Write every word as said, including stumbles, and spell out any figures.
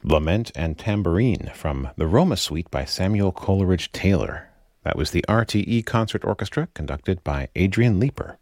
Lament and Tambourine from the Roma Suite by Samuel Coleridge Taylor. That was the R T E Concert Orchestra, conducted by Adrian Leeper.